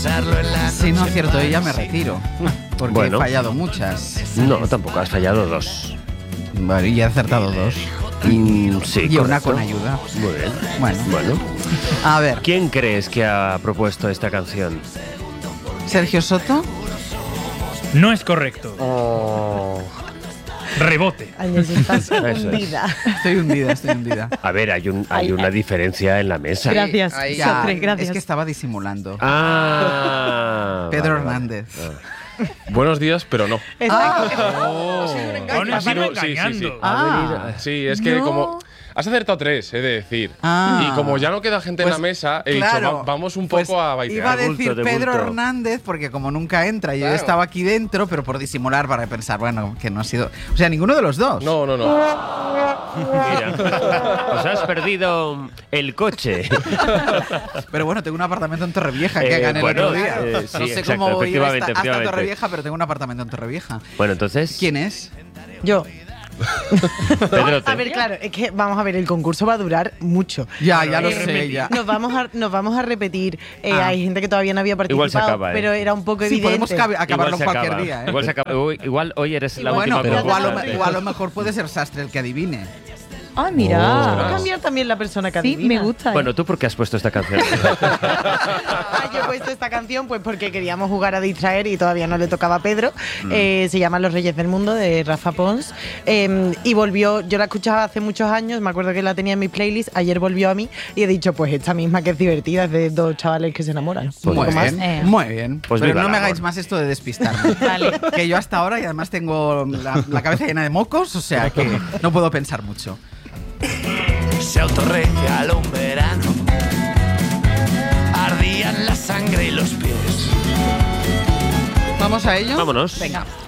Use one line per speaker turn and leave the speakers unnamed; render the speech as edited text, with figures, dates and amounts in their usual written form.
Si no acierto ella, me retiro. Porque
Bueno.
he fallado muchas.
No, tampoco, has fallado 2.
Vale, y he acertado 2.
Sí,
Y una
correcto.
con ayuda.
Muy bien.
Bueno. A ver,
¿Quién crees que ha propuesto esta canción?
Sergio Soto.
No es correcto.
Oh.
Rebote.
Ay, estás
Eso es.
hundida.
Estoy hundida.
A ver, hay una diferencia en la mesa.
Gracias.
Ahí
Sofre,
ya,
gracias.
Es que estaba disimulando.
Ah.
Pedro
vale, vale.
Hernández.
Buenos días, pero no.
Aún
Ha
así
sido-
no
sí, sí,
engañando.
sí.
Ah,
Sí, es que
No.
como... Has acertado 3, he de decir.
Ah.
Y como ya no queda gente
Pues,
en la mesa, he
claro,
dicho, vamos un
pues
poco a
iba a
baitear.
De
decir
bulto, de
Pedro
bulto.
Hernández, porque como nunca entra, yo
Claro.
estaba aquí dentro, pero por disimular, para pensar, bueno, que no ha sido. O sea, ninguno de los dos.
No.
Mira, os has perdido el coche.
Pero bueno, tengo un apartamento en Torrevieja que gané
bueno,
el otro día.
sí,
No sé
exacto,
cómo voy a ir
efectivamente,
hasta
efectivamente.
Torrevieja, pero tengo un apartamento en Torrevieja.
Bueno, entonces,
¿Quién es?
Yo.
Pedrote.
A ver, claro, es que vamos a ver, el concurso va a durar mucho.
Ya lo
hay que
sé,
repetir.
ya.
Nos vamos a repetir.
Ah.
Hay gente que todavía no había participado,
Igual se acaba, ¿eh?
pero era un poco
Sí,
evidente.
podemos acabarlo
Igual se
cualquier
acaba.
día, ¿eh?
Igual se acaba. Igual hoy eres la
Bueno,
última
o a,
pregunta.
o a lo mejor puede ser Sastre el que adivine.
Ah, mira.
Ostras.
Va a cambiar también la persona que
Sí,
adivina.
me gusta.
Bueno, ¿tú por qué has puesto esta canción?
Yo he puesto esta canción pues porque queríamos jugar a distraer y todavía no le tocaba a Pedro. Se llama Los Reyes del Mundo, de Rafa Pons. Y volvió, yo la escuchaba hace muchos años, me acuerdo que la tenía en mi playlist, ayer volvió a mí y he dicho, pues esta misma que es divertida, es de dos chavales que se enamoran.
Pues
Muy
Poco más.
bien, muy bien.
Pues
pero
viva
no
el
me
amor.
hagáis más esto de despistarme.
Vale.
Que yo hasta ahora, y además tengo la cabeza llena de mocos, o sea que no puedo pensar mucho.
Se autorregaló un verano, ardían la sangre y los pies.
¿Vamos a ello?
Vámonos.
Venga.